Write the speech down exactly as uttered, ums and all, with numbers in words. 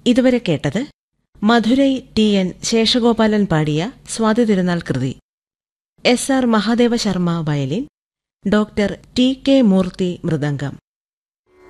ഇതുവരെ കേട്ടത് Madurai T N Seshagopalan പാടിയ സ്വാതി തിരുനാൾ കൃതി. S R Mahadeva Sharma violin, doctor T K മൂർത്തി മൃദംഗം.